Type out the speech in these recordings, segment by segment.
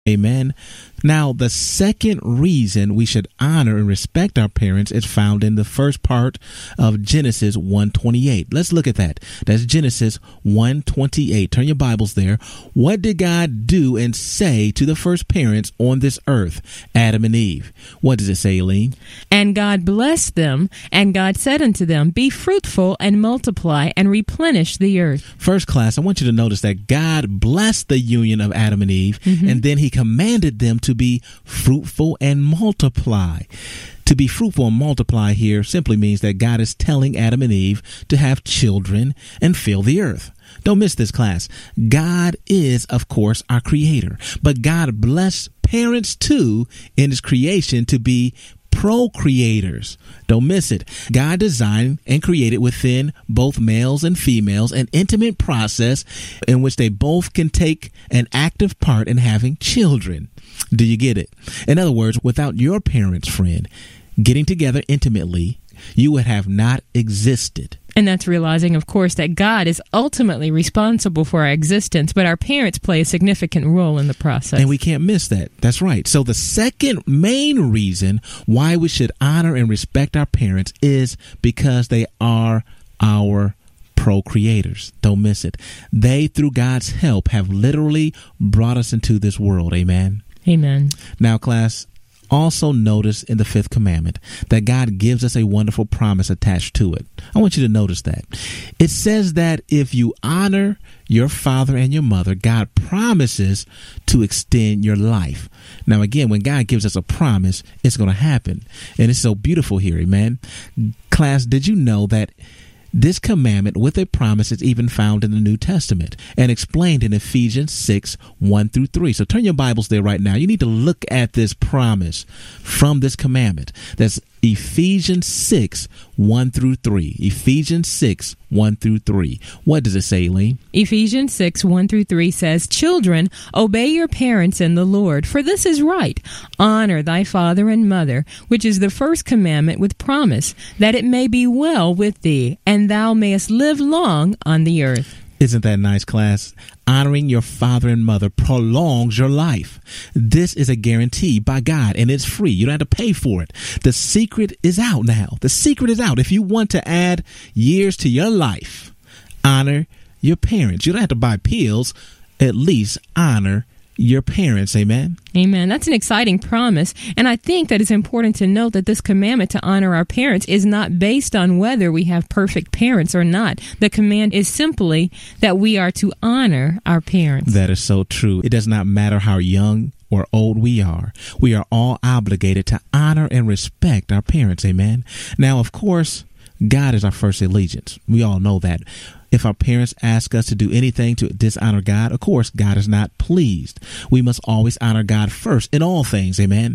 Amen. Now, the second reason we should honor and respect our parents is found in the first part of Genesis 1:28. Let's look at that. That's Genesis 1:28. Turn your Bibles there. What did God do and say to the first parents on this earth, Adam and Eve? What does it say, Eileen? And God blessed them, and God said unto them, Be fruitful and multiply and replenish the earth. First class, I want you to notice that God blessed the union of Adam and Eve, and then he commanded them to be fruitful and multiply. To be fruitful and multiply here simply means that God is telling Adam and Eve to have children and fill the earth. Don't miss this, class. God is, of course, our creator, but God blessed parents too in his creation to be procreators. Don't miss it. God designed and created within both males and females an intimate process in which they both can take an active part in having children. Do you get it? In other words, without your parents, friend, getting together intimately, you would have not existed. And that's realizing, of course, that God is ultimately responsible for our existence, but our parents play a significant role in the process. And we can't miss that. That's right. So the second main reason why we should honor and respect our parents is because they are our procreators. Don't miss it. They, through God's help, have literally brought us into this world. Amen. Amen. Now, class, also notice in the fifth commandment that God gives us a wonderful promise attached to it. I want you to notice that. It says that if you honor your father and your mother, God promises to extend your life. Now, again, when God gives us a promise, it's going to happen. And it's so beautiful here, amen. Class, did you know that this commandment with a promise is even found in the New Testament and explained in Ephesians 6:1-3. So turn your Bibles there right now. You need to look at this promise from this commandment. That's Ephesians 6:1-3. Ephesians 6:1-3. What does it say, Lee? Ephesians 6:1-3 says, Children, obey your parents in the Lord, for this is right. Honor thy father and mother, which is the first commandment with promise, that it may be well with thee, and thou mayest live long on the earth. Isn't that nice, class? Honoring your father and mother prolongs your life. This is a guarantee by God, and it's free. You don't have to pay for it. The secret is out now. The secret is out. If you want to add years to your life, honor your parents. You don't have to buy pills. At least honor your parents. Amen. Amen. That's an exciting promise. And I think that it's important to note that this commandment to honor our parents is not based on whether we have perfect parents or not. The command is simply that we are to honor our parents. That is so true. It does not matter how young or old we are. We are all obligated to honor and respect our parents. Amen. Now, of course, God is our first allegiance. We all know that. If our parents ask us to do anything to dishonor God, of course, God is not pleased. We must always honor God first in all things. Amen.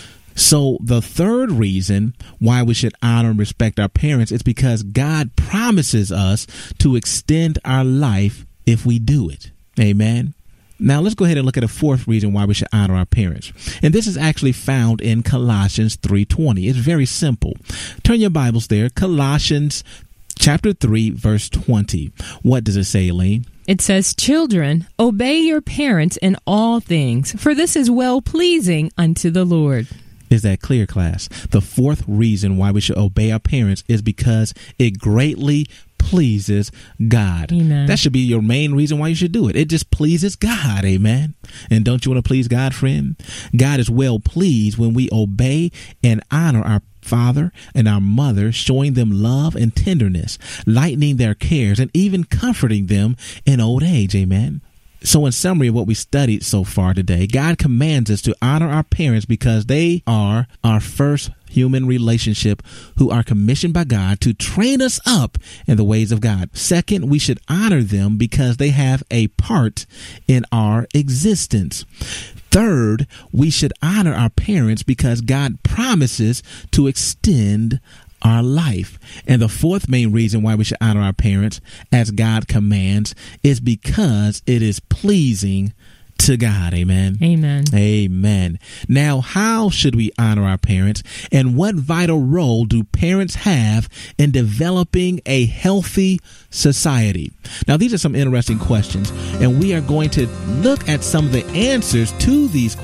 So the third reason why we should honor and respect our parents is because God promises us to extend our life if we do it. Amen. Now, let's go ahead and look at a fourth reason why we should honor our parents. And this is actually found in Colossians 3:20. It's very simple. Turn your Bibles there. Colossians chapter 3, verse 20. What does it say, Elaine? It says, Children, obey your parents in all things, for this is well-pleasing unto the Lord. Is that clear, class? The fourth reason why we should obey our parents is because it greatly pleases God. Amen. That should be your main reason why you should do it. It just pleases God. Amen. And don't you want to please God, friend? God is well pleased when we obey and honor our father and our mother, showing them love and tenderness, lightening their cares, and even comforting them in old age. Amen. So in summary of what we studied so far today, God commands us to honor our parents because they are our first human relationship who are commissioned by God to train us up in the ways of God. Second, we should honor them because they have a part in our existence. Third, we should honor our parents because God promises to extend our life. And the fourth main reason why we should honor our parents, as God commands, is because it is pleasing to God. Amen. Amen. Amen. Now, how should we honor our parents, and what vital role do parents have in developing a healthy society? Now, these are some interesting questions, and we are going to look at some of the answers to these